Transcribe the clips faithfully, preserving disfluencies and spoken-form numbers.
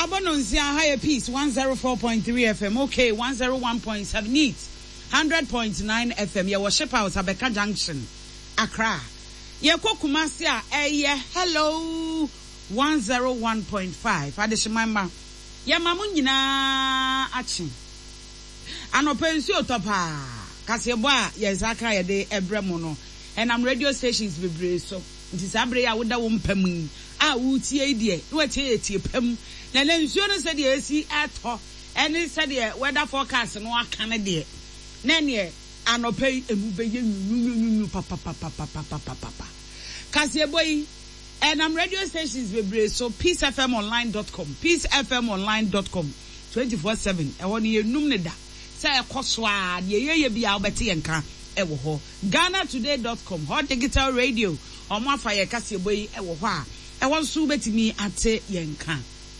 Obononsia higher peace one oh four point three F M. Okay, one oh one point seven eight. one hundred point nine F M. Your worship house Abeka Junction. Accra. Ye ko Kumasi a eh hello one oh one point five. Adeshimama. Ye mamu nyina achi. Anopensu otopa. Kasi boa ye zaka ye de ebremo no. And I'm radio stations bebre so. Nti sabre ya woda wo mpam a wutie die no atie etie pam na na nsuo no se de esi ato ene se de weather forecast no aka ne de na ne anopai emu beye nyunyunyunyu papa papa papa papa papa kasi boy. And I'm radio stations bebre so peace f m online dot com peace f m online dot com twenty-four seven e woni enum ne da se ekoso a de yeye bia obete yenka ewo ho ghana today dot com hot digital radio omo afa ye kase boy ewo ho a e won so betimi ate yenka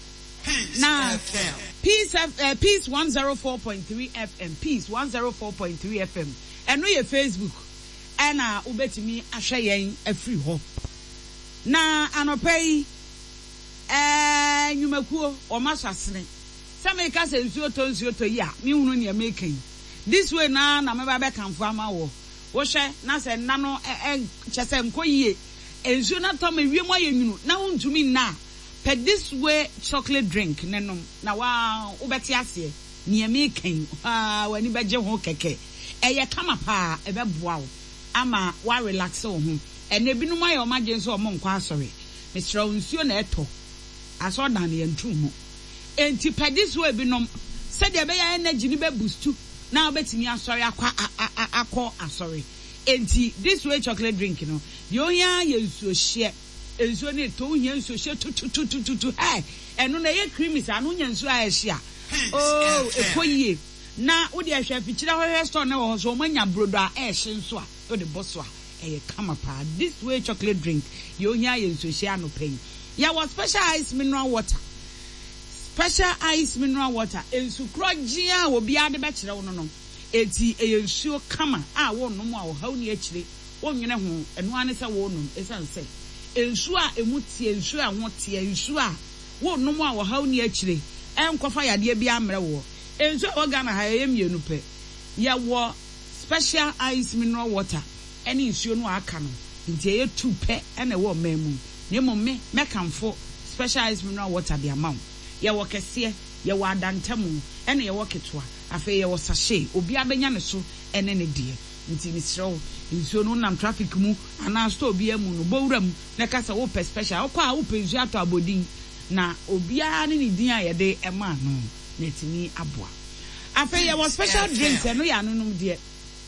na peace uh, peace one oh four point three F M peace one oh four point three F M eno ye Facebook ena ubetimi ahwe yen afri ho na anopai eh nyumakuo o masasene se me ka se nsuo to nsuo to yi a me hunu ne making this way na na me ba be kanfo ama wo wo hwe na se nna no chese nkoyie ensuo na to me wiem aye nwunu na wontumi na pe this way chocolate drink nenom na wa ubeti ase ne making ah wani beje ho keke eye kama pa e be boa wo ama wa relax wo ho ene binum aye o maje nso o mo nkwa asori Mister Nsuo na eto aso dan ye ntumu enti pe this way binom se de be ya energy ni be boost na obetimi asori akwa akọ asori enti this way chocolate drink no yo ya ye nsuo hye ensuo ne to nya nsuo hye tututututu eh eno na ye creamy sa no nya nsuo a hye a oh ekoyie na wo de ahwe afikyira hwe store na wo so manya brodo a eh hye nso a wo de boso a eh kama pa this way chocolate drink yo nya ye nsuo hye anopen ya was special ice mineral water special ice mineral water ensu krojia obi ade be kire wo no no eti eyensuo kama a wo nom a wo haw ni akire wo nwene ho eno ane se wo nom esan se ensuo a emu tie ensuo a ho tie ensuo a wo nom a wo haw ni akire enkofa yade bia amre wo ensuo wo Ghana ha ye mienu pe ya wo special ice mineral water ene ensuo no aka no nti ye tu pe ene wo memu ne mo me mekamfo special ice mineral water bi amount ye wo kese ye wo adantamu ene ye wo ketwa afa ye wo sachet obi abenya ne so ene ne die nti ni srew nsuo no nam traffic mu ana store obi amu no bowura mu na kasa wo pe special kwa wo pe nsuo ato abodin na obi a ne ne din a ye de ema no netimi aboa afa ye wo special drinks eno ya no nom de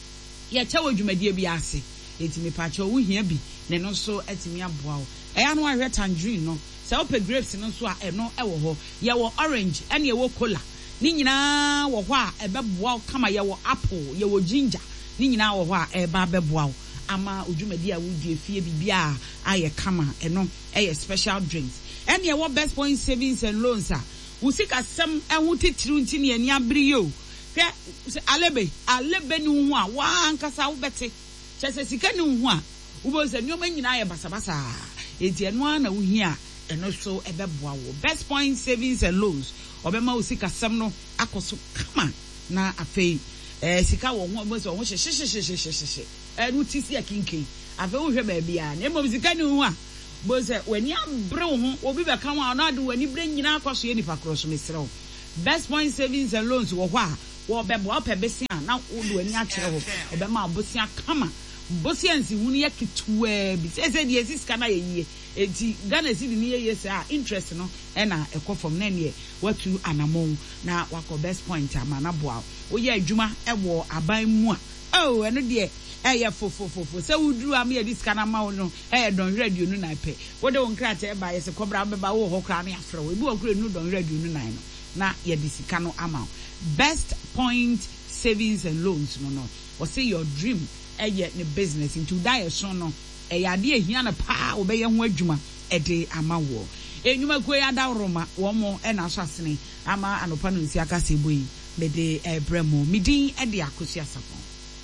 ye cha wo dwumadie bi ase etimi pa cha wo hia bi ne no so etimi aboa wo eya no ahwe tangerine no se wo pe grapes no so a eno e wo ho ye wo orange ene ye wo cola ni nyina wo ho a ebeboa kama ye wo apple ye wo ginger ni nyina wo ho a eba beboa ama odwumadi a wudi efie bibia aye kama eno eye special drinks ene ye wo best point savings and loans a usika sem ehu titiru nti ne ani abiri yo hwe alebe alebe ni hu a wa ankasa wo bete chese sika ni hu a wo bo se nyoma nyina aye basabasa enti eno ana wo hia eno so ebeboa wo best point savings and loans obema usika sem no akoso kama na afei eh sika wo ho bo so ho hyehyehyehyehye eh no tisi akinkin afei wo hwe ba bia na emom sika ni hu a bo se wani abre wo ho obi be ka wa na ade wani bre nyina akoso ye nipa kroso mesrew best point savings and loans wo ho a wo bebo ope besia na wo do ani akere ho obema abosia kama bosia nsi hunu ye kituwa bi se se de sika na ye yie enti Ghana si di ni ye sa interest no e na ekọ from na ne watu anamon na wako best point amana boa wo ye adwuma e wo aban mu a oh eno de e ye fofofofo se wuduru am ye sika na ma wo no e don radio no na pe wo de won krata e ba ye se kobra be ba wo ho kra na afro we bi wo kra no don radio no na no na ye di sika no ama best point savings and loans no no or say your dream e ye ne business into die so no e ya de ehia na pa wo be ye ho adwuma e de ama wo enwuma ko ya da roma wo mo e na so asene ama anopa no nsi aka se boyi be de ebremo midin e de akosi asafo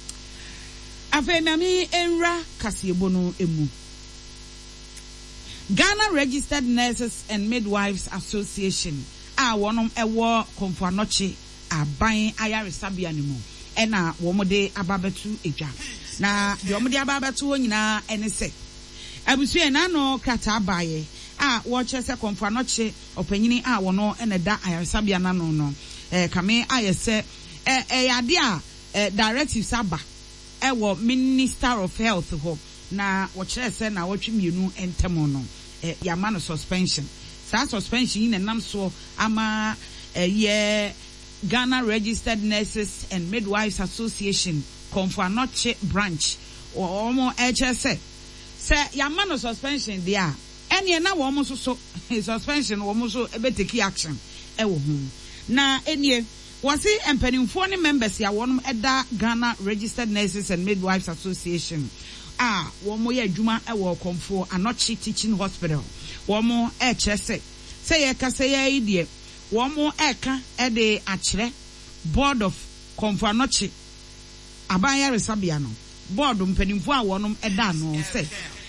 afa na mi enra kasebo no emu Ghana Registered Nurses and Midwives Association a wɔnom ɛwɔ Komfoanoche aban ayaresabea ne mu ɛna wɔn de ababetu edwa na de wɔn de ababetu hɔ nyinaa ɛne sɛ abusua na no krata abaye a wɔkyɛ sɛ Komfoanoche ɔpanyini a wɔno ɛna da ayaresabea na no no eh kame ayɛ sɛ eh eh ade a eh, directives aba ɛwɔ Minister of Health hɔ na wɔkyerɛ sɛ na wɔtwe mienu ntɛm no eh yama no suspension sa suspension yi na nam so ama eh, ye Ghana Registered Nurses and Midwives Association Komfoanoche branch wɔn ɛkyɛ sɛ sɛ yama no suspension dia ɛne na wɔn so so suspension wɔn so ebe take action ɛwɔ ho na ɛnie wɔsi mpanimfoɔ ne members ya wɔn ɛda Ghana Registered Nurses and Midwives Association a wɔn yɛ adwuma ɛwɔ Komfoanoche Teaching Hospital wɔn ɛkyerɛ sɛ sɛ yɛ kasa yɛ yi deɛ wɔn ɛka ɛde akyerɛ board of Komfoanoche abanyaresabea no board mpanimfoɔ a wɔn ɛda no sɛ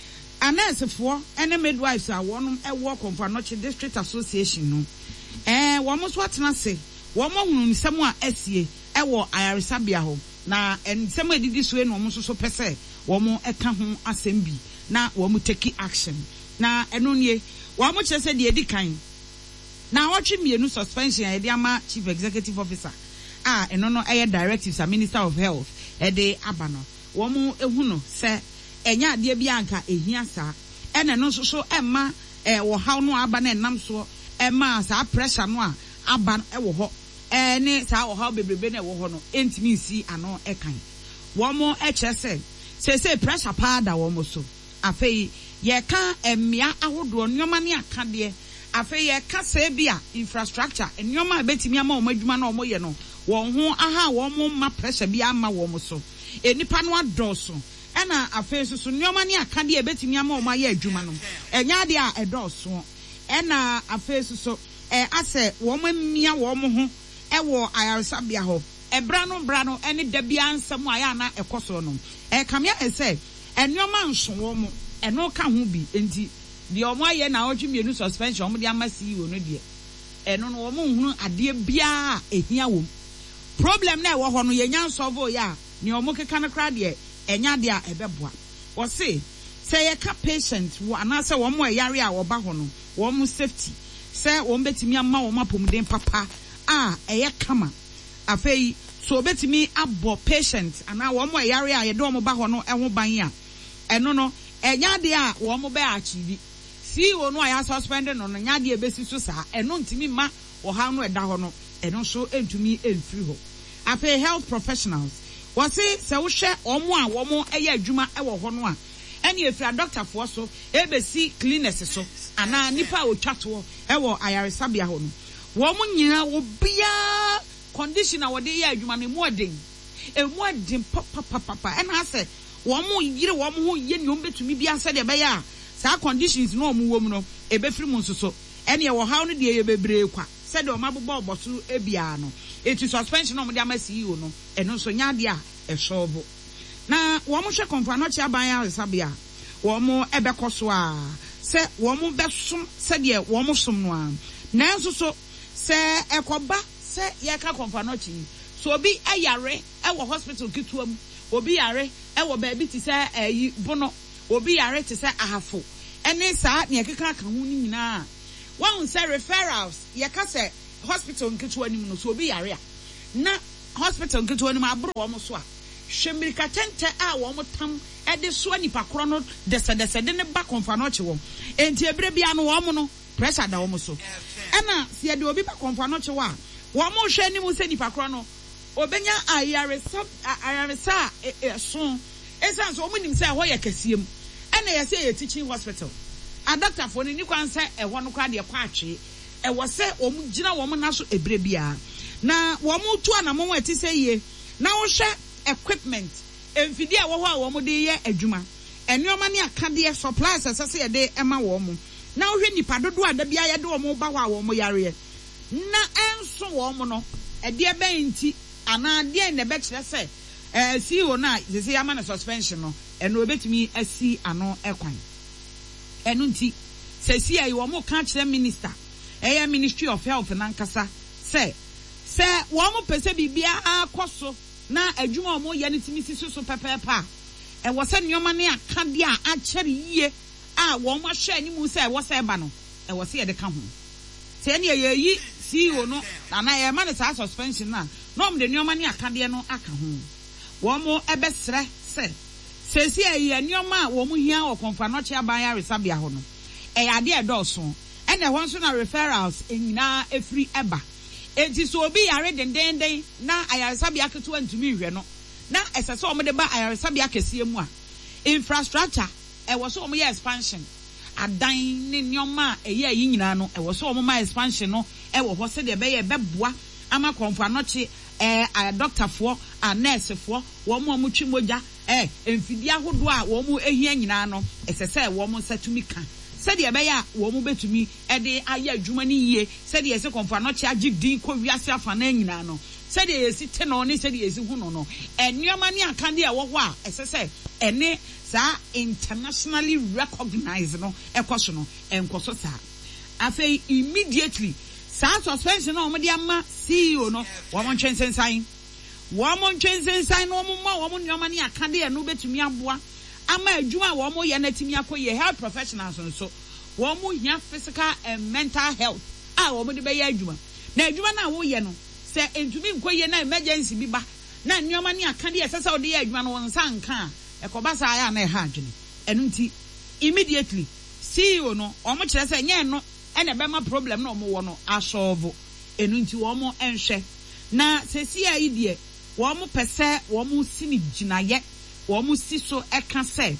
anesefo ene midwives a wonum ewo Komfoanoche District Association no eh wo mo so atena se wo mo hunu nsem a asie ewo ayaresabea ho na nsem adidi so eno mo so so pese wo mo eka ho asem bi na wo mo take action na eno nie wo mo kyerɛ sɛ de edi kan na wɔtwe mienu suspension a de ama chief executive officer a eno no eye directives a Minister of Health e de aba no wo mo ehu no sɛ enya ade bia anka ehia saa ene no so so emma eh wo haw no aba na enam so emma saa pressure no a aba e wo ho eh ne saa wo haw bebrebe na wo ho no entimi si ano ekan wo mo e kyese se se pressure pa da wo mo so afei ye ka emia ahodo nyoma ne akade afei ye ka se bia infrastructure nyoma betimi ama wo madwuma na wo ye no wo ho aha wo mo ma pressure bia ama wo mo so enipa no adoso ena afei so so nyoma ne akade ebetimi ama o ma ye adwuma no enya de a edoso ena afei so so eh ase wo mamia wo mo ho e wo ayaresabea ho ebra no bra no ene da bia nsam aya na ekoso no e kamia ese enyoma nso wo mo eno ka ho bi enti de o mo aye na o twemienu suspension o mo de amasi wo no de eno no wo mo hunu ade bia ehia wo problem na e wo ho no ye nya solve ya ne o mo keka na kra de enya de a ebeboa wo se se ye ka patient wo anase wo mo yare a wo ba ho no wo mo safety se wo betimi ama wo mapomden papa a eye kama afei so betimi abo patient ana wo mo yare a ye de wo ba ho no eho ban a eno no enya de a wo mo be achieve si wo no aya suspend no no nya de ebesi so saa eno ntimi ma wo ha no eda ho no eno so entumi enfiri ho afei health professionals wasi se wo hwe omo a wo mo eye adwuma e wo ho no a ene efira doctor fo so ebesi cleaners so ana nipa otwato e wo ayaresabea ho no wo mo nyina wo bia condition a wo de ye adwuma no mu odin e mu odin papa papa ena ase wo mo yire wo mo ho ye ne ombetumi bia se de be ya sa conditions no mo wo mu no e be firi mu nsoso ene ye wo haw no de ye bebre kwa se de o mabobọ oboso ebia no eti suspension no mo de amasi o no eno so nya de a e shovo na wo mo hwe Komfoanoche aban ayaresabea wo mo ebekoso a se wo mo besom se de wo mo som no a na nso so se ekoba se ye ka Komfoanoche so obi ayare e wo hospital kituam obi yare e wo ba bi ti se ayi bono obi yare ti se ahafo ene sa ne keka ka ho ni nyina one say referrals ye ka se hospital nketu anim no so obi yare a na hospital nketu anim abro wo mo so a hwemrika tente a wo mo tam e de so anipa kro no dese dese de ne ba Komfoanoche wo enti ebre bia no wo mo no pressure da wo mo so ena se de obi ba Komfoanoche wa wo mo hwe anim se nipa kro no obenya ayare sab ayare sa so esan so wo nim se ho ye kasiem ena ye se ye teaching hospital a doctor for ni kwan se e ho no kwa de kwa atwe e wo se o mu gina wo mo na so ebre bia na wo mo tu anamo wa ti se ye na wo hwe equipment emfidi a wo ho a wo mo de ye adwuma enyoma ne akade supplies asase ye de ema wo mo na wo hwe nipa dodo a da bia ye de wo mo ba ho a wo mo yare na enso wo mo no e de be nti ana de ne be kire se eh C E O na ze se yama na suspension no eno obetumi asi ano ekwan eno nti se si ayi wo mo ka kire minister ɛyɛ Ministry of Health nankasa sɛ sɛ wɔn mo pese bibia akɔso na adwuma wɔn yɛ ne timi sisi so pɛpɛɛpɛ a ɛwɔ sɛ nneɛma ne akade a akyɛre yie a wɔn ahwɛ anim sɛ ɛwɔ sɛ ɛba no ɛwɔ sɛ yɛde ka ho sɛ ne yɛ yi C E O no ana yɛ ma ne saa suspension na na wɔn de nneɛma ne akadeɛ no aka ho wɔn mo ɛbɛsrɛ sɛ sɛsi ɛyɛ nneɛma a wɔn mo hia wɔ kɔnfanɔkye aban yaresabea hɔ no ɛyɛ adeɛ ɛdɔɔso ɛna ɛhɔ nso na referrals nyinaa efiri ɛba enti so obi yare dendenden na ayaresabea ketewa ntumi nhwɛ no na ɛsɛ sɛ wɔn de ba ayaresabea kɛseɛ mu a infrastructure ɛwɔ so wɔn yɛ expansion adan ne nneɛma a ɛyɛ ayi nyinaa no ɛwɔ so wɔn ma expansion no ɛwɔ hɔ sɛdeɛ ɛbɛyɛ ɛbɛboa ama kɔnfanɔkye ɛɛ a doctorfoɔ a nursefoɔ wɔn mo a wɔn twi mogya ɛɛ mfidie ahodoɔ a wɔn mo ehia nyinaa no ɛsɛ sɛ wɔn mo nsa tumi ka sɛdeɛ ɛbɛyɛ a wɔn mo betumi ɛde ayɛ adwuma ne yie sɛdeɛ ɛsɛ kɔnfanɔkye agye din kɔ wiase afa na nyinaa no sɛdeɛ yɛsi te no ne sɛdeɛ yɛsi hu no no ɛnneɛma ne akande a ɛwɔ hɔ a ɛsɛ sɛ ɛne saa internationally recognized no ɛkɔ so no ɛnkɔ so saa afei immediately saa suspension na wɔn de ama C E O no wɔn ntwɛnsensan wɔn ntwɛnsensan na wɔn ma wɔn nneɛma ne akande a no betumi aboa ama adwuma a wɔn yɛ na timi akɔ yɛ health professionals nso wɔn hia physical and mental health a wɔn de bɛyɛ adwuma na adwuma na wɔyɛ no sɛ ntumi nkɔ yɛ na emergency bi ba na nneɛma ne akande ɛsɛ sɛ wɔde yɛ adwuma no wɔn nsa nka a ɛkɔba saa ayɛ a na ɛha adwene ɛno nti immediately C E O no wɔn kyerɛ sɛ nyɛ no ɛna ɛbɛma problem na wɔn wɔ no asɔɔvo ɛno nti wɔn nhwɛ na sɛsi a yi deɛ wɔn pɛ sɛ wɔn si ne gyinaeɛ wɔn si so ɛka sɛ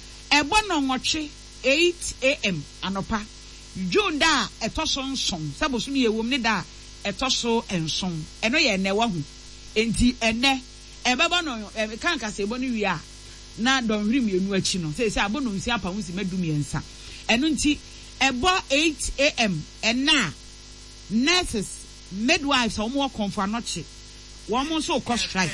ɛbɔ na nwɔtwe eight a m anɔpa June da a ɛtɔ so nson sɛ bosom yɛ wɔm ne da a ɛtɔ so nson ɛno yɛ ɛnɛ wɔ ho enti ɛnɛ ɛbɛbɔ no ɛka nkasa ɛbɔ no wie a na dɔnhwere mmienu akyi no sɛ sɛ abɔ no nsi apa ho si madu mmiɛnsa ɛno nti ɛbɔ eight a m ɛna nurses midwives a wɔn wɔ kɔnfanɔkye wɔn nso kɔ strike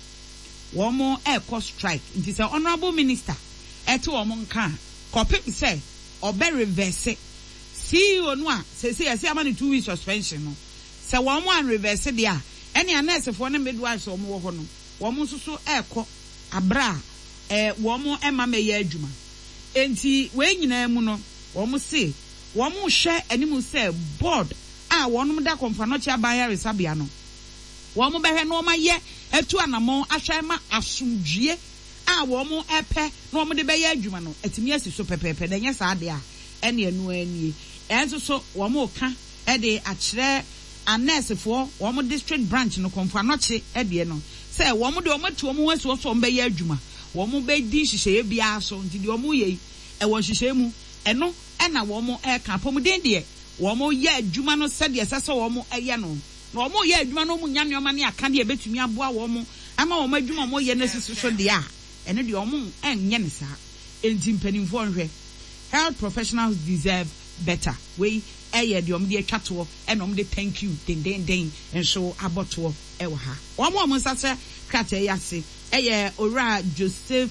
wɔn mo ɛkɔ strike nti sɛ honourable minister ɛte wɔn nka kɔpem sɛ ɔbɛ reverse C E O no a sɛsɛ yɛsɛ ama ne two weeks suspension no sɛ wɔn mo an reverse deɛ a ɛne a nursefoɔ ne midwives a wɔn wɔ hɔ no wɔn nso so ɛkɔ abra ɛɛ wɔn mo ɛma mɛyɛ adwuma enti wɔn nyinaa mu no wɔn mo se wɔn mo hwɛ anim sɛ board a wɔn mo da kɔnfanɔkye aban yaresabea no wɔn mo bɛhwɛ na wɔn ayɛ etu anamɔ ahwɛ ma asomdwie a wɔn mo ɛpɛ na wɔn de bɛyɛ adwuma no etimi asi so pɛpɛɛpɛ na nyɛ saa de a ɛne enu anie ɛnso so wɔn mo ka ɛde akyerɛ anɛsefoɔ wɔn mo district branch no kɔnfanɔkye ɛdeɛ no sɛ wɔn mo de wɔn atu wɔn ho asi so wɔn bɛyɛ adwuma wɔn mo bɛdi nhyehyɛeɛ biara so nti deɛ wɔn mo yɛ yi ɛwɔ nhyehyɛeɛ mu ɛno ɛna wɔn mo ɛka apɔmuden deɛ wɔn mo yɛ adwuma no sɛdeɛ ɛsɛ sɛ wɔn mo ɛyɛ no na wɔn yɛ adwuma no mu nya nneɛma ne aka deɛ betumi aboa wɔn mo ama wɔn adwuma wɔn yɛ n'asisi so deɛ a ɛno deɛ wɔn ɛnyɛ ne saa enti mpanimfoɔ nhwɛ health professionals deserve better wei ɛyɛ deɛ wɔn de atwa toɔ ɛna wɔn de thank you dendenden nso abɔtoɔ ɛwɔ ha wɔn a wɔn nsa sɛ krataa yɛ ase ɛyɛ owura Joseph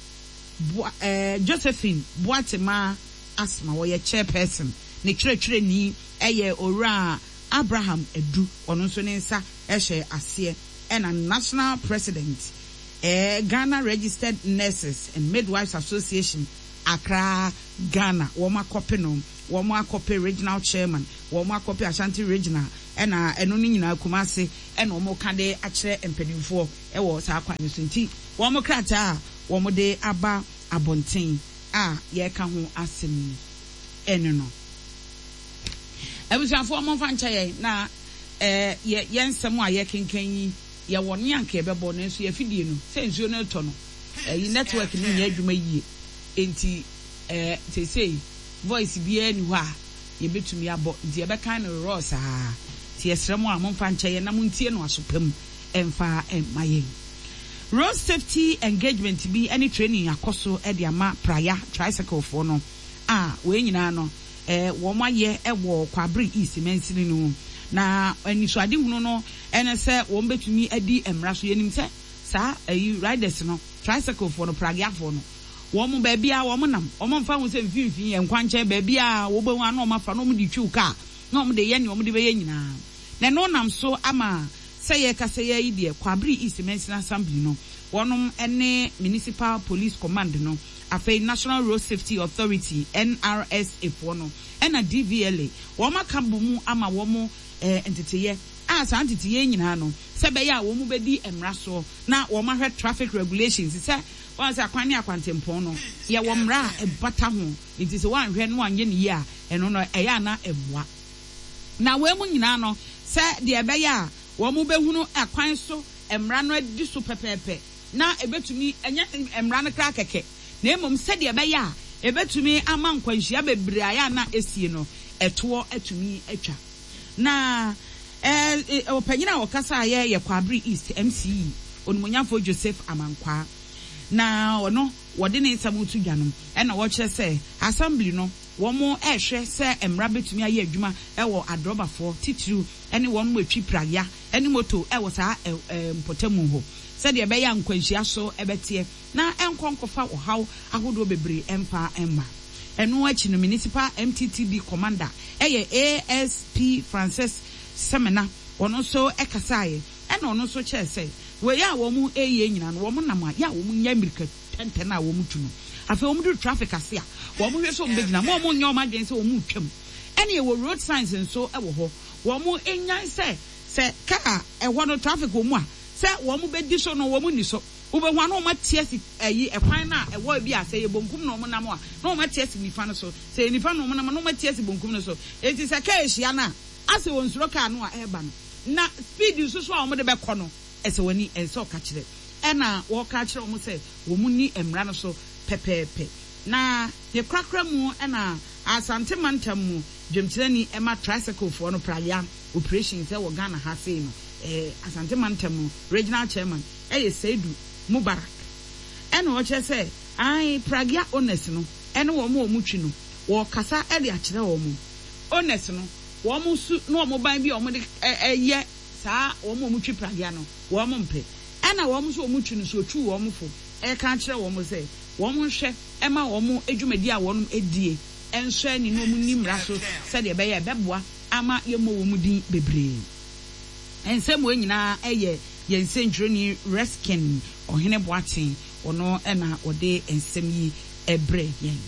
ɛɛ Josephine Boatema Asma wɔyɛ chairperson ne twerɛtwerɛ ni ɛyɛ owura Abraham Edu ɔno nso ne nsa ɛhyɛ aseɛ ɛna national president eh, Ghana Registered Nurses and Midwives Association Accra Ghana wɔn akɔpe no wɔn akɔpe regional chairman wɔn akɔpe Ashanti regional ɛna ɛno ne nyinaa Kumasi ɛna wɔn ka de akyerɛ mpanimfoɔ ɛwɔ saa kwan no so nti wɔn krataa a wɔn de aba abɔnten a yɛka ho asɛm ɛno no ebusuafo mo fa nkyɛ na eh ye nsɛm a ye kenkan yi ye wɔ ne anka ɛbɛbɔ no nso ye fidie no sɛ nsuo no tɔ no eh network no nyɛ adwuma yie enti eh sesei voice bia ni hɔ a ye betumi abɔ nti ye bɛkan no ross a ti yɛsrɛ mo a mo fa nkyɛ na mo ntie no asopam ɛmfa ɛmaye road safety engagement bi any training akoso e de ama praya tricycle for no a we nyina no eh wo maye e wo kwabri east mensini no na anisoade hunu no ene se wo betumi adi emra so yenim se sa ayi riders no tricycle for no praya for no wo mo ba bia wo mo nam wo mo mfa ho se mfimfin ye nkwanche ba bia wo ba hu ano ma fa no mo di twu ka na omo de ye ne omo de be ye nyina na no nam so ama say ye ka say ye de Kwabri East Men's Assembly no wonom ene Municipal Police Command no afei National Road Safety Authority N R S F no ena D V L A woma ka bomu ama womo eh entiteye a sa entiteye nyina no se be ya womo bedi emra so na woma hwe traffic regulations se won se akwan ne akwantempon no ye womra e bata ho it se wan hwe no anye ne ye a eno no e ya na eboa na we mu nyina no se de be ya womo behunu akwan so emra no adi so pepepe na ebetumi enye emra no kra keke na emom se de be ya ebetumi ama nkwanhia bebre aya na esie no eto atumi atwa na eh opanyina wokasa aye ye Kwabri East M C E onumunyafo Joseph Amankwa na ono wode ne nsamutu dwanom e na wo kire se assembly no wo mo ehwe se emra betumi aye adwuma e wo adrobafo titiru ene won mo atwi praya ene moto e wo sa mpotamu ho se de be ya nkwanhia so ebetie na enkonkofa ohaw ahodo bebre empa emma enu achi no Municipal M T T B commander eye A S P Francis Semena ono so ekasaye ena ono so che se we ya wo mu eye nyina no wo mu nam ya wo mu nya mirika tenten a wo mu tu no afa wo mu do traffic ase a wo mu hwe so mbegina mo mo nya o ma den se wo mu twam ena ye wo road signs nso e wo ho wo mu enyan se se car e wo no traffic wo mu a se wo mu bedi so no wo mu ni so ube hwa no ma tiesi eyi ekwan na e wo bi ase ye bonkum no mo nam a no ma tiesi nifa no so se nifa no mo nam no ma tiesi bonkum no so enti se ka ehia na ase won suro ka no a eba no na speed so so a mo de be kɔ no ese wani ense o ka kire e na wo ka kire o mo se wo mu ni emra no so pepepe na ye krakra mu e na asante mantam mu dwemkyerani e ma tricycle fo no pralia operation se wo Ghana ha sei no eh asante mantam mu regional chairman e ye Seidu Mubarak ene wo che se ai pragia owners no ene wo mo omutwi no wo kasa e de akire wo mo owners no wo mo su no mo ban bi o mo de eye saa wo mo omutwi pragia no wo mo mpe ena wo mo so omutwi no so twu wo mo fo e ka akire wo mo se wo mo hwe e ma wo mo edwumadi a wo no edie enso ani no mo nimra so se de be ye beboa ama ye mo wo mo din bebre ensem wo nyina eye ye nsenjroni reskin ohene boaten ono ena ode ensem yi ebre yen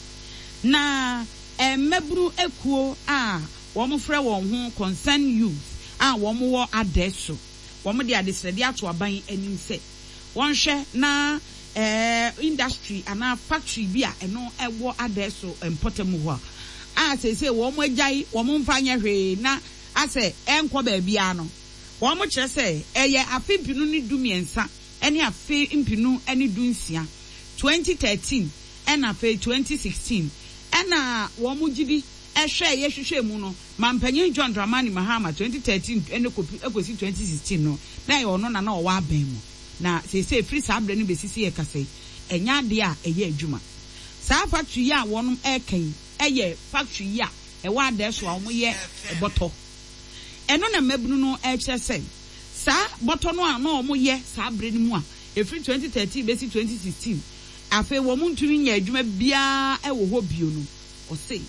na emebru ekuo a wo mo frɛ won ho concern youth a wo mo wo adeso wo mo de adesrede ato aban anim se won hwɛ na eh industry ana factory bi a eno ewo adeso empotamu ho a se se wo mo agyan wo mo mfa nya hwe na ase enko ba bia no wo mo kire se eye afipinu ni dumiensa ene afi impinu ene dunsia twenty thirteen ena afi twenty sixteen ena wo mo gidi ehwe ye hwehwe mu no mampanyin John Dramani Mahama twenty thirteen ene kopi ekosi twenty sixteen no na ye ono na na o wa aban mu na se se free sabre no besisi ye kase enya de a eye adwuma sa factory ya wonum ekan eye factory ya e wa de so a mo ye boto eno na mabunu no e kire se sa boto no a na mo ye sabre ni mu a e free twenty thirteen besi twenty sixteen afa wo mu ntumi nya adwuma bia e wo ho bio no o se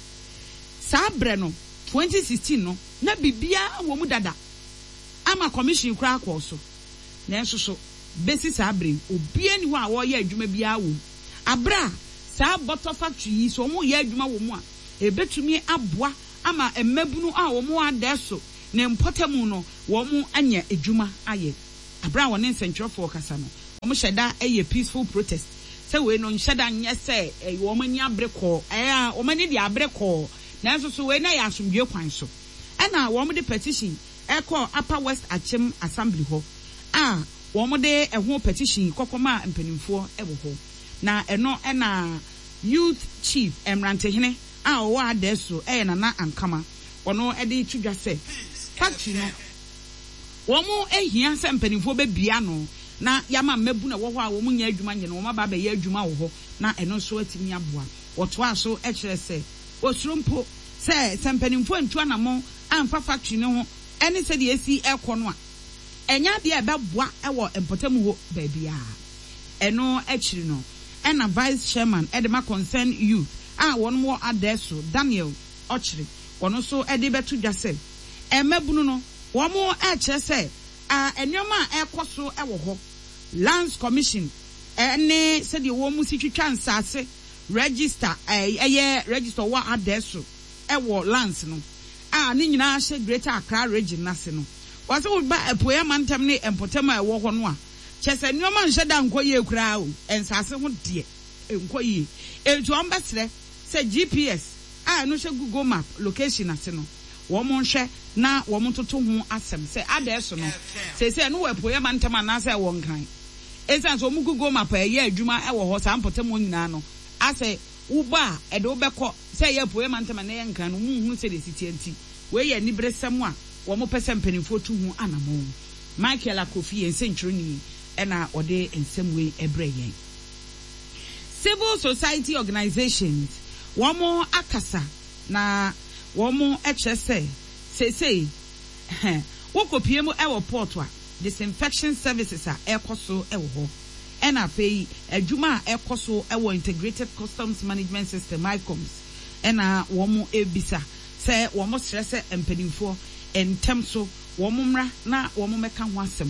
sabre no twenty sixteen no na bibia wo mu dada ama commission kura akọ so na enso so besi sabre obia ni ho a wo ye adwuma bia wo abra sa boto factory yi so mo ye adwuma wo mu a ebetumi aboa ama emabunu a wo mo adeso na mpotamu no wo mo anya adwuma aye abra won nsentwerefo kasa no wo mo hyeda eye peaceful protest se we no hyeda nya se wo mo nya abreko eh wo mo ni di abreko na so so we na ya asomdwe kwan so ena wo mo de petition e call Upper West Achem Assembly ho a wo mo de eho petition kokoma mpanimfo e wo ho na eno ena youth chief Emrantehene a wo adeso e na na ankama ono e de tudwa se factory no wo mo ehia se mpanimfo be bia no na yama mabu na wo ho a wo mo nya adwuma nye no wo ma ba be ya adwuma wo ho na eno so atimi aboa wo to aso e kire se osurumpo se se mpanimfo ntu anamo amfa factory no ho ene se de esi ekọ no a enya de e be boa e wo empotamu ho ba bia eno akiri no ena vice chairman edema concern youth a won mo adeso Daniel Ochiri wɔno so ɛde bɛto dwa sɛ ɛmɛbunu no wɔn mo ɛkyerɛ sɛ a ɛnneɛma a ɛkɔ so ɛwɔ hɔ lands commission ɛne sɛdeɛ wɔn mo si twitwa nsaase register ɛyɛ register wɔ adɛso ɛwɔ lands no a ne nyinaa hyɛ greater Accra region nase no wɔsɛ wɔba ɛpoya mantam ne ɛmpotam a ɛwɔ hɔ no a kyɛ sɛ nneɛma nhyɛ da nkɔ yie koraa o nsaase ho deɛ nkɔ yie etu wɔn bɛsrɛ sɛ G P S a ɛno hyɛ Google map location ase no wɔn mo nhwɛ na wɔn mo toto ho asɛm sɛ adɛso no sɛ sɛ no wɔ ɛpoya mantam anaasɛ ɛwɔ nkran esan so wɔn Google map ɛyɛ adwuma ɛwɔ hɔ saa mpotam wɔn nyinaa no asɛ uba ɛde wobɛkɔ sɛ ɛyɛ ɛpoya mantam na ɛyɛ nkran no mu hu sɛ de si tie nti wɔyɛ nibere sɛm a wɔn pɛ sɛ mpanimfoɔ tu ho anamɔ Michael Akofi yɛn nsɛntwerɛni ɛna ɔde nsɛm wei ɛbrɛ yɛn civil society organizations wɔn akasa na wɔn ɛkyerɛ sɛ seesei wɔkɔpie mu ɛwɔ port a disinfection services a ɛkɔ so ɛwɔ hɔ ɛna afei adwuma a ɛkɔ so ɛwɔ integrated customs management system I COMS ɛna wɔn ebisa sɛ wɔn srɛ sɛ mpanimfoɔ ntɛm so wɔn mmra na wɔn mɛka ho asɛm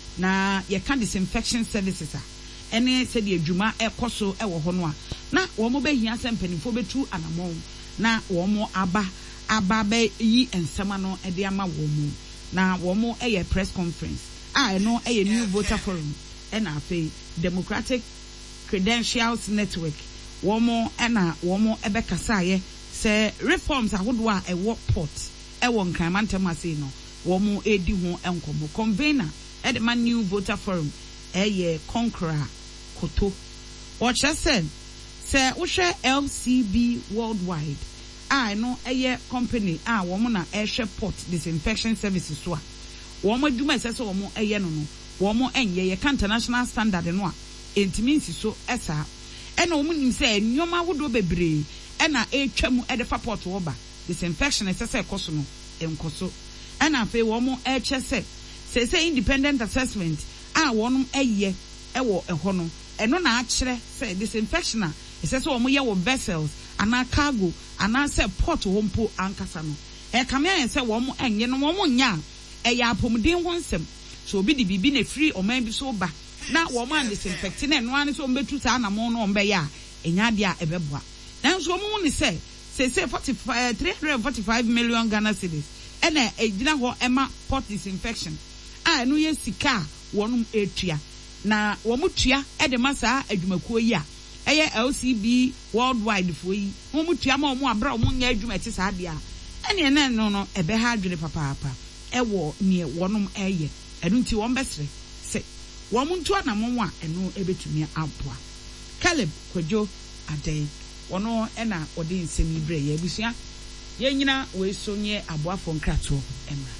na yɛka disinfection services a ɛne sɛdeɛ adwuma ɛkɔ so ɛwɔ hɔ no a na wɔn bɛhia sɛ mpanimfoɔ bɛtu anamɔn na wɔn aba aba bɛyi nsɛm ano ɛde ama wɔn mu na wɔn ɛyɛ press conference a ɛno ɛyɛ new voter forum ɛna afei democratic credentials network wɔn ɛna wɔn ɛbɛkasa ayɛ sɛ reforms ahodoɔ a ɛwɔ port ɛwɔ nkramantam ase no wɔn edi ho nkɔmɔ convener ɛde ma new voter forum ɛyɛ Conqueror Koto wɔkyerɛ sɛ sɛ wohwɛ L C B worldwide a ɛno ɛyɛ company a wɔn na ɛhwɛ port disinfection services so a wɔn adwuma ɛsɛ sɛ wɔn ɛyɛ no no wɔn ɛnyɛ yɛka international standard no a ɛntumi nsi so ɛsaa ɛna wɔn nim sɛ nneɛma ahodoɔ bebree ɛna ɛtwa mu ɛde fa port wɔ ba disinfection ɛsɛ sɛ ɛkɔ so no ɛnkɔ so ɛna afei wɔn ɛkyɛ sɛ sɛ sɛ independent assessment a wɔn ɛyɛ ɛwɔ ɛhɔ no ɛno na akyerɛ sɛ disinfection a ɛsɛ sɛ wɔn yɛ wɔ vessels anaa cargo anaa sɛ port wɔn po ankasa no ɛkame ayɛ sɛ wɔn ɛnyɛ no wɔn nya ɛyɛ apɔmuden ho nsɛm so obi de bibi na free ɔman bi so ba na wɔn a disinfect na ɛno ano so wɔn bɛtu saa anamɔ no wɔn bɛyɛ a ɛnya adeɛ a ɛbɛboa nanso wɔn mu ne sɛ sɛ sɛ forty five three hundred forty five million Ghana cedis ɛna ɛgyina hɔ ɛma port disinfection a ɛno yɛ sika a wɔn etua na wɔn tua ɛde ma saa adwumakuo yi a ɛyɛ L C B worldwide foɔ yi wɔn tua ma wɔn abira wɔn nyɛ adwuma ɛte saa adeɛ a ɛne ɛna no no ɛbɛha adwene papaapa ɛwɔ nea wɔn ɛyɛ ɛno nti wɔn bɛsrɛ sɛ wɔn ntu anamɔn a ɛno ɛbɛtumi aboa Caleb Kwadwo Adan wɔn ɛna ɔde nsɛm yi brɛ yɛ abusua yɛn nyina wɔn so nyɛ aboafo nkratoɔ ɛmra.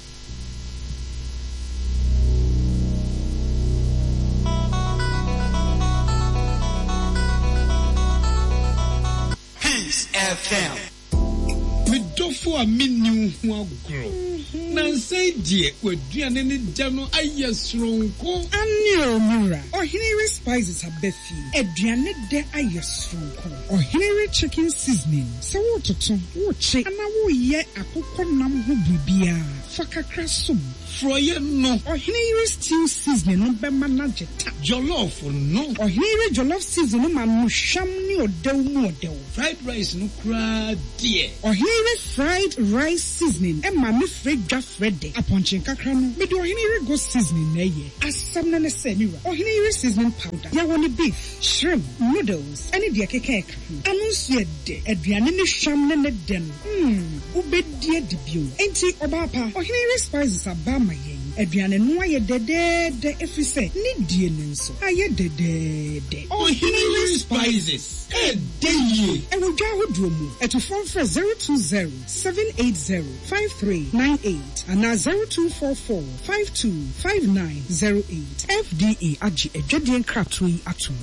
F M. Midofo a minni hu agro. Na nsɛ die waduane ne gya no ayɛ soronko. Anio mura. Ohinere spices abefi. Aduane de ayɛ soronko. Ohinere chicken seasoning. Sɛ wo toto, wo che, ana wo yɛ akokɔ nam ho bibia. Fa kakra som. Froye no. Ohinere stew seasoning no bɛma na jeta. Jollof no. Ohinere jollof seasoning no ma no hwam ne odew mu odew. Fried rice no kra die. Ohinere fried rice seasoning ema me fre dwa frede. Aponchin kakra no. Me do ohinere go seasoning na ye. Asam na ne se niwa. Ohinere seasoning powder. Ya woni beef, shrimp, noodles, any de keke ka. Anu nso ye de. Aduane ne hwam ne ne de no. Hmm, ubedie de bio. Enti obapa. Ohinere spices aba ma yen. Aduane no aye dedede efise ni die ne nso. Aye dedede. Ohinere spices. E dey. E wo dwa hodro mu. Eto phone for zero two zero seven eight zero five three nine eight and now zero two four four five two five nine zero eight. F D A Aji Ejodien Kratui Atum.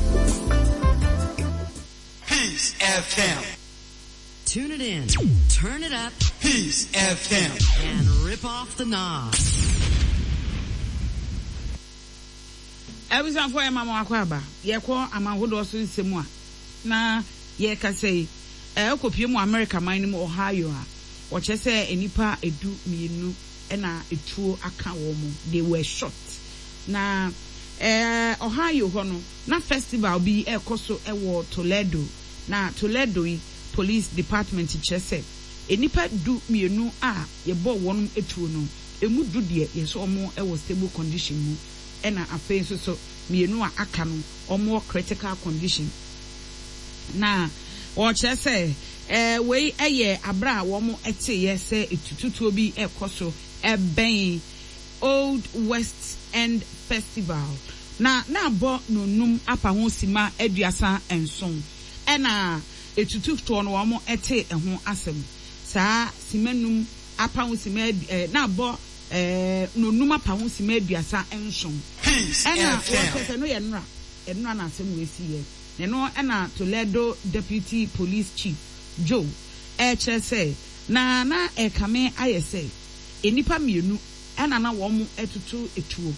Peace F M. Tune it in, turn it up, Peace F M, and rip off the knob. Everyone for Mama Aquaba, Yako, Amahodo Simua. Na, ye can say, Elko Piemo America, my name Ohio. wɔkyɛ sɛ enipa edu mienu ɛna etuo aka wɔn they were shot na eh Ohio hɔ no na festival bi ɛkɔ so ɛwɔ Toledo na Toledo yi police department kyerɛ sɛ enipa du mienu a yɛbɔ wɔn etuo no emu du deɛ yɛsɛ ɔmo ɛwɔ stable condition mu ɛna afei nso so mienu a aka no ɔmo critical condition na wɔkyerɛ sɛ eh wei ɛyɛ abra a wɔn ɛte yɛ sɛ etututuo bi ɛkɔ so ɛbɛn Old West End Festival na na abɔ nonum apa ho sima aduasa enson ɛna etututuo no wɔn ɛte ɛho asɛm saa simanum apa ho sima eh, na abɔ eh, nonum apa ho sima aduasa enson ɛna wɔkɛsɛ no yɛ nra ɛnra na asɛm wɔ esi yɛ ɛno ɛna Toledo Deputy Police Chief Joe ɛkyerɛ sɛ na na ɛkame ayɛ sɛ enipa mienu ɛna na wɔn ɛtutu etuo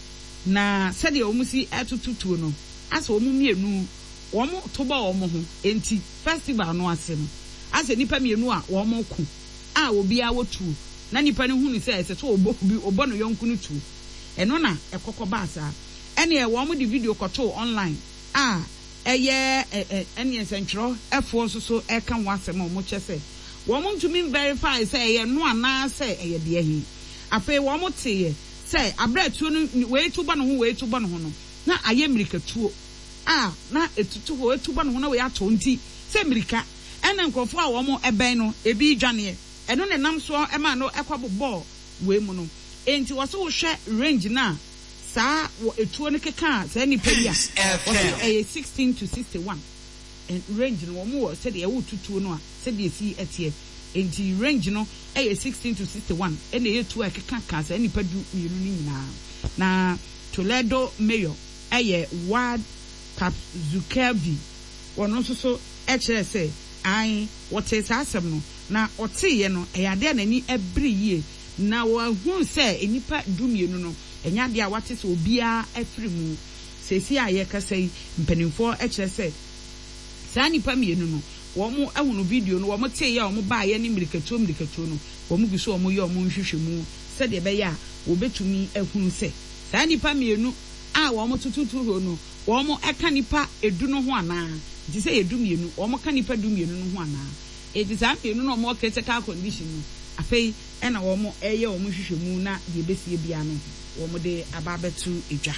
na sɛdeɛ wɔn si ɛtutu tuo no asɛ wɔn mienu wɔn to ba wɔn ho enti festival no ase no asɛ nipa mienu a wɔn ko a obi a wɔtuo na nipa no hunu sɛ ɛsɛ so ɔbɔ obi ɔbɔ no yɔnko no tuo ɛno na ɛkɔkɔ baasa ɛne wɔn de video kɔtoo online a ɛyɛ ɛ ɛne nsɛntwerɛ ɛfoɔ nso so ɛka wɔn asɛm a wɔn kyɛ sɛ wɔn ntumi verify sɛ ɛyɛ no anaa sɛ ɛyɛ deɛ hi afei wɔn te yɛ sɛ abrɛtuo no wei tu bɔ no ho wei tu bɔ no ho no na ayɛ mirikatuo a na etutu hɔ etu bɔ no ho na wei ato nti sɛ mirika ɛna nkurɔfoɔ a wɔn ɛbɛn no ebi dwaneɛ ɛno ne nam so ɛma no ɛkɔ bɔ wei mu no enti wɔso wohwɛ range na saa etuo no keka saa nipa bi a wɔso ɛyɛ sixteen to sixty-one and range no wɔn wɔ sɛdeɛ ɛwɔ tutuo no a sɛdeɛ esi ɛteɛ enti range no ɛyɛ sixteen to sixty-one ɛna ɛyɛ tuo a ɛkeka ka saa nipa du mmienu no nyinaa na Toledo mayor ɛyɛ Ward Kapzukevi wɔn nso so ɛkyerɛ sɛ ayi wɔte saa asɛm no na ɔteeɛ no ɛyɛ adeɛ n'ani ɛbere yie na wɔahunu sɛ nipa du mmienu no ɛnyɛ adeɛ a wate sɛ obiara ɛfiri mu sɛsi a yɛkasa yi mpanimfoɔ ɛkyerɛ sɛ saa nipa mmienu no wɔn ɛhunu video no wɔn teeɛ a wɔn baayɛ ne mirikatuo mirikatuo no wɔn gu so wɔn yɛ wɔn nhwehwɛ mu sɛdeɛ ɛbɛyɛ a wɔbɛtumi ɛhunu sɛ saa nipa mmienu a wɔn tututu hɔ no wɔn ɛka nipa edu no ho anaa nti sɛ edu mmienu wɔn ka nipa du mmienu no ho anaa eti saa mmienu no wɔn critical condition no afei ɛna wɔn ɛyɛ wɔn hwehwɛ mu na deɛ ebesie bia no wɔn de aba abɛto edwa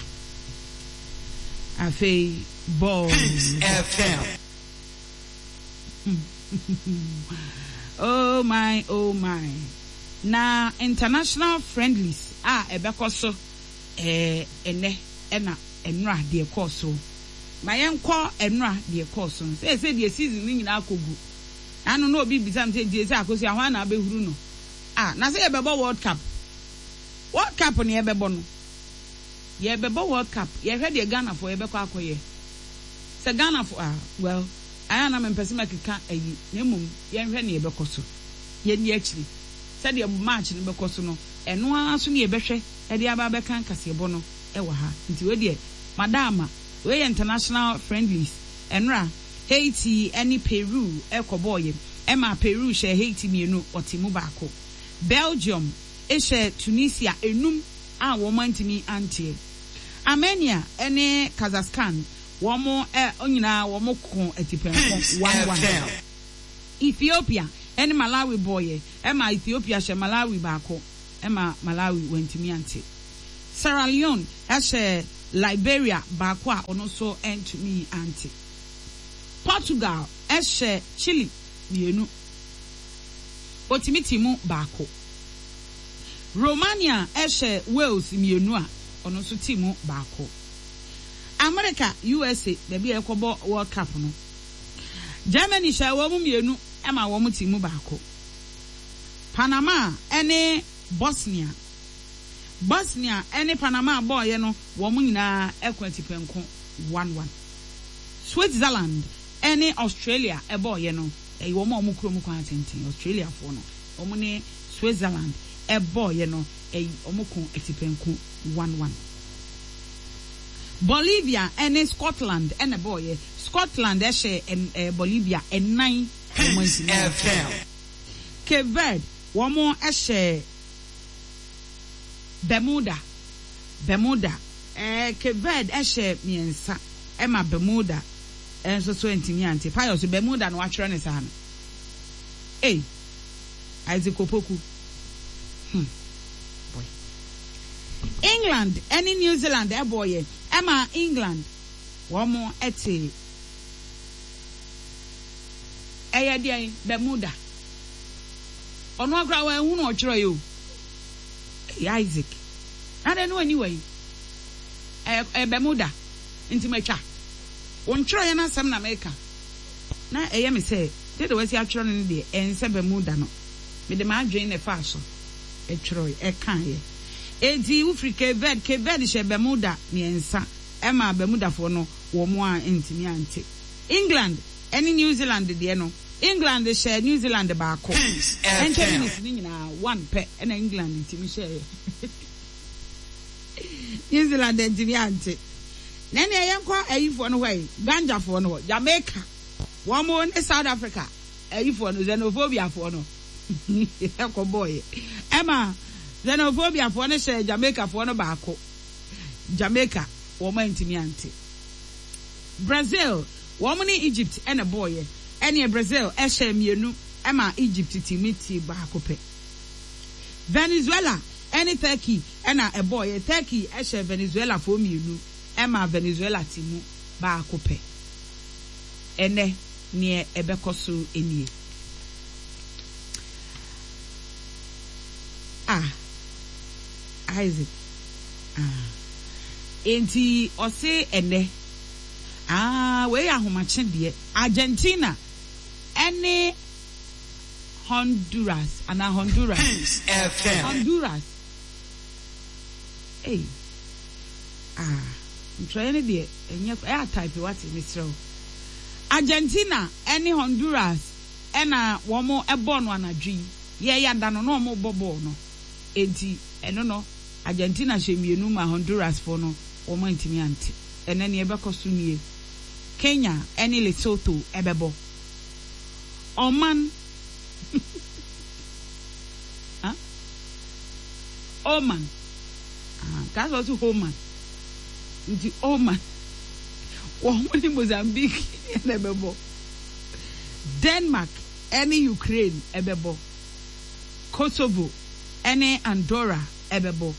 afei balls F M. Oh my, oh my. Na international friendlies ah ebeko so eh ene ena enra de course ma yenko enra de course say say the season ni nyina akogu anu no obi bisam say die say akosi ahwa na abehuru no ah na say ebebo World Cup World Cup ni ebebo no ye ebebo World Cup ye hwe de Ghana for ebeko akoye say Ghana for ah well I am a person like a nemum, young Renny Becoso. Yen actually said the march in Becosono, and no answer me a beshe, at the Ababecan Casiabono, Ewaha, into a dear, Madama, we international friendlies, and Ra, Haiti, any Peru, Eco Boy, Emma Peru, share Haiti, me no, or Timubako. Belgium, Eshe, Tunisia, enum, a woman to me, auntie. Armenia, any Kazakhstan. Womo eh onyina womo kon etipenko one one. Ethiopia any Malawi boy ema Ethiopia she Malawi baako ema Malawi wentimi ante. Sierra Leone she Liberia baako a ono so entimi ante. Portugal she Chile mienu otimiti mu baako. Romania she Wales mienu a ono so timu baako. America, U S A, baby ekobo World Cup no. Germany sha wo mu mienu ema wo mu timu baako. Panama ene Bosnia. Bosnia ene Panama boy no wo mu nyina ekwati penko one one. Switzerland ene Australia e boy no e wo mu kuro mu kwan tenten Australia fo no. Wo mu ne Switzerland e boy no e wo mu kon etipenko one one. Bolivia and Scotland and a boy Scotland eshe and uh, Bolivia and nine Cape Cape Verde wɔn ɛhyɛ Bermuda Bermuda eh Cape Verde ɛhyɛ miɛnsa ɛma Bermuda ɛnso so ntimi ante Pius Bermuda no atwerɛ ne saa no eh Isaac Opoku hmm boy England any New Zealand ɛbɔyɛ ɛma England wɔn ɛte ɛyɛ deɛ Bermuda ɔno akora wa ehu no ɔtwerɛ yo Isaac na de no anyway eh eh Bermuda ntimatwa wontwerɛ ya na asɛm na America na ɛyɛ me sɛ de de wasi atwerɛ no de ɛnse Bermuda no me de ma adwen ne fa so ɛtwerɛ ɛka ye enti ufri Cape Verde Cape Verde hyɛ Bermuda miɛnsa ɛma Bermuda fo no wo mo a ntimi ante England any New Zealand de no England hyɛ New Zealand baako ɛntɛ minutes ni nyina one pɛ ɛna England ntimi hyɛ New Zealand ntimi ante na ne yɛnkɔ ayifo no hɔ Ganja fo no Jamaica wɔn mo ne South Africa ayifo no xenophobia fo no ɛkɔ boy ɛma xenophobia fo no hyɛ Jamaica fo no baako Jamaica wɔn ntimi ante Brazil wɔn ne Egypt ɛna boy ɛne Brazil ɛhyɛ mienu ɛma Egypt timiti baako pɛ Venezuela ɛne Turkey ɛna ɛbɔyɛ Turkey ɛhyɛ Venezuela fo mienu ɛma Venezuela timu baako pɛ ɛnɛ ne ɛbɛkɔ so enie ah Isaac ah enti ɔse ɛnɛ ah we ahomakye deɛ Argentina any Honduras and a Honduras F M Honduras hey ah try any there enye e type what Mister Argentina any Honduras ena wo mo ebo no anadwi ye ya da no no mo bobo no enti eno no Argentina hwemienu ma Honduras for no wo mo ntimi ante ene ne ebekọ so nie Kenya any Lesotho ebebo Oman huh? Oman ah that's also Oman the Oman Woman in Mozambique ebebo Denmark any Ukraine ebebo Kosovo any Andorra ebebo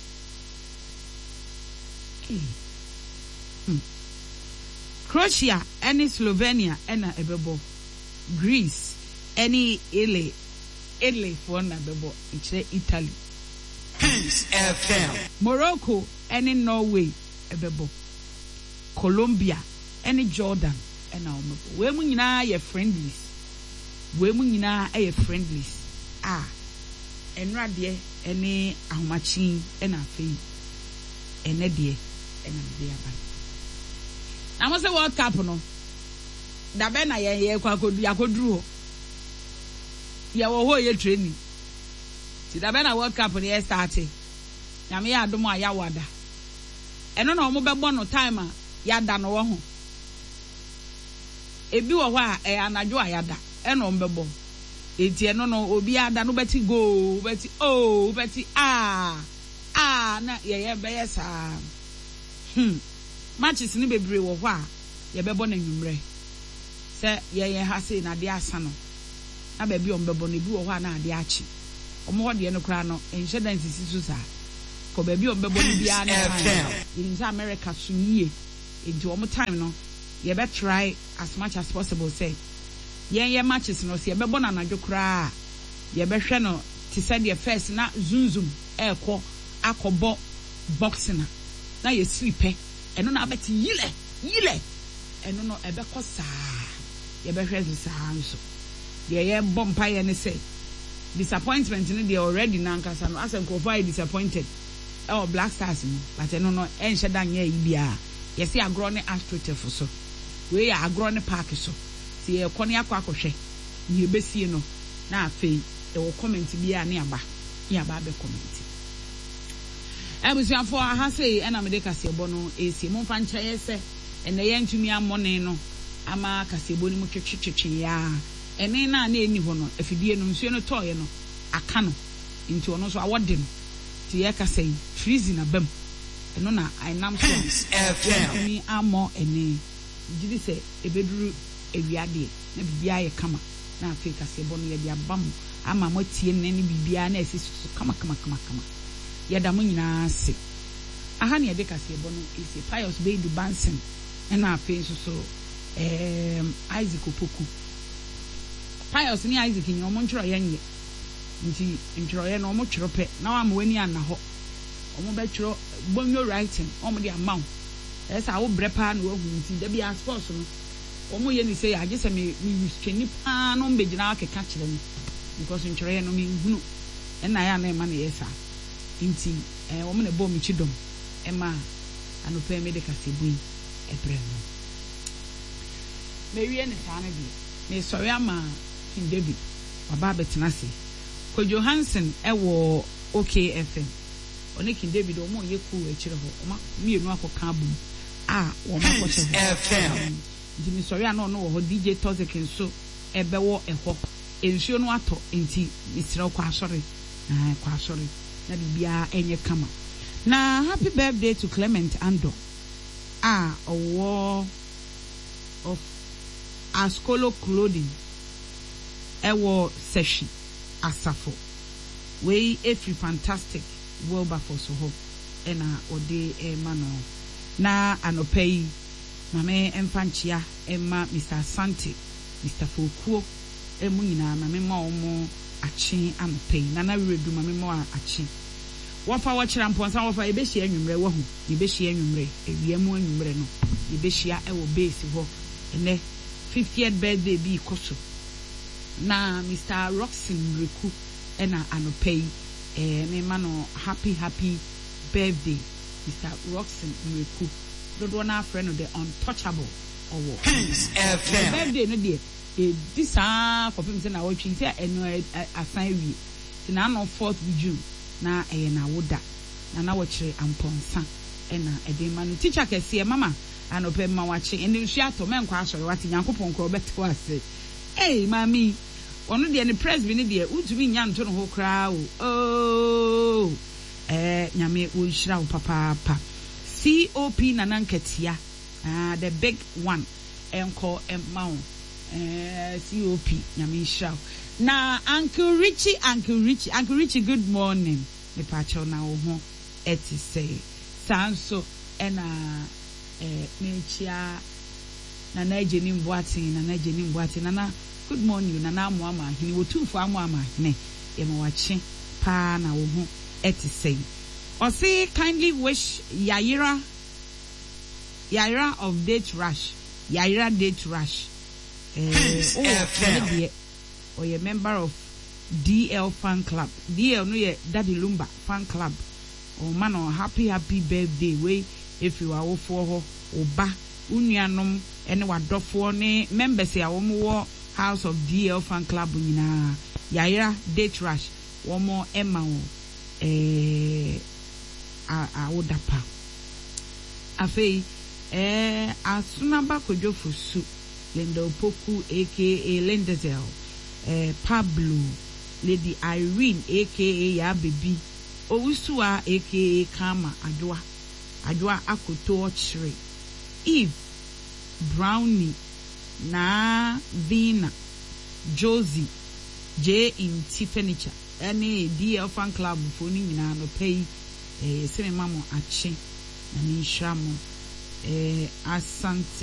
hmm. Croatia any Slovenia ena ebebo Greece any Italy Italy for na bebo ichire Italy F M Morocco any Norway ebebo Colombia any Jordan ena omebo we mu nyina ye friendlies we mu nyina ye friendlies ah enra de any ahomachi ena afei ene de ena de aba na mo se World Cup no da be na ye ye kwa kodu yakoduru ho ya wo ho ye training ti da be na World Cup ni e start na me ya adom a ya wada eno na omo be bo no time a ya da no wo ho ebi wo ho a e anadwo a ya da eno omo be bo enti eno no obi ada no beti go beti oh beti ah ah na ye ye be yes ah hmm matches ni bebre wo ho a ye be bo na nwumre se ye ye ha sei na de asa no na ba bi o mbebo na bi wo ho na ade achi omo ho de no kra no enhye dan sisi so sa ko ba bi o mbebo ni bia na in America so yie enti omo time no ye be try as much as possible say ye ye matches no se ye be bo na nadwo kra ye be hwe no ti said the first na zunzum e ko akobo boxing na ye sleep eno na abeti yile yile eno no ebe ko saa ye be hwe so saa nso de ye bompa ye ne say disappointment ni they already na nkasa no as enko fa disappointed oh Black Stars no but eno no enhye da nya bia ye se agro ne astroturf so we ya agro ne park so se ye kɔ ne akɔ akɔhwɛ ye besie no na afei e wo comment bia ne aba ne aba be comment ebusuafo aha sei ena me de kase ebo no esi mo fa nkyerɛ ye se ene ye ntumi amone no ama kase ebo ni mo twetwetwe ya ene na na eni ho no afidie no nsuo no toye no aka no nti ono so awode no ti ye ka say freezing abam eno na ainam so mi amo ene gidi se ebeduru ewiade na bibia ye kama na afi ka se bo no ye dia bam ama motie ne ne bibia na esi so kama kama kama kama ye da mo nyina se aha ne ye de ka se bo no esi Pius Beidu Bansen na afi so so em Isaac Opoku Pius ni Isaac ni omo ntro ye nye nti ntro ye no omo twero pe na wa ma wani ana ho omo be twero bonyo writing omo de amount esa wo brepa na wo hu nti da bia sports no omo ye ni say age se me me twani pa no mbe gina akeka kire ni because ntro ye no me hunu na ya na e ma na yesa nti eh omo na bo mi chidom e ma anope me de kasebui e bre no me wie ne sa na bi me sori ama King David baba betena se ko Johansson e wo O K F M oni King David o mo ye ku e kire ho o ma mienu akoka abum a wo ma ko che F M ndi mi sori ana no wo D J Tozik nso e be wo e ho ensuo no ato enti misira kwa asori na kwa asori na bibia enye kama na happy birthday to Clement Ando ah owo of Ascolo Clothing ewo seshi asafo we every fantastic Wilberforce ho ena ode e mano na anopei mame emfanchia emma Mister Asante Mister Fokuo emu nyina mame ma omo achi anopei na na redu mame ma achi wofa wo kira mponsa wofa ebehia anwumre wo hu ebehia anwumre ewiamu anwumre no ebehia ewo base ho ene fiftieth birthday bi koso na Mister Roxin Reku ena anopei eh me mano happy happy birthday Mister Roxin Reku dodo na friend of the untouchable owo birthday no dey e this ah for people say na what you say eno asan wi na no fourth June na eh na woda na na wo kire amponsa ena edema no teacher kese mama anope ma wache ene nsu ato men kwa asore wati nyankopon ko beto ase eh mami onu de ne press bi ne de utumi nya nto no ho kra o oh eh nyame wo hira wo papa papa C O P nananketia ah the big one enko emma eh C O P nyame hira na Uncle Richie Uncle Richie Uncle Richie good morning me pacho na wo ho eti say sanso ena eh mechia na na ejeni mboati na na ejeni mboati na na good morning na na amu ama hini wo tufu amu ama ne e ma wache pa na wo ho eti say o say kindly wish Yaira Yaira of date rush Yaira date rush eh oh or a member of D L fan club D L no ye Daddy Lumba fan club oh man oh happy happy birthday way if you are for ho oba unuanom ene wadofo ne members ya wo House of D L fan club nyina Yaira date rush wo mo emma wo eh a a wodapa afei eh asunaba kojofusu Linda Opoku aka Lindazel eh Pablo Lady Irene aka ya baby Owusua aka Kama Adwa Adwa akoto ochre Eve Brownie na Vina Josie J in T Furniture any D L fan club for ni nyina no pay eh seme mamo ache na ni hwamo eh Asante